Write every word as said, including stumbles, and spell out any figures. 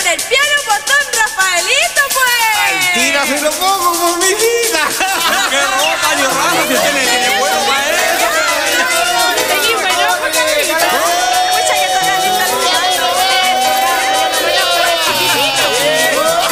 el piano botón Rafaelito, pues. Al tiro se lo pongo,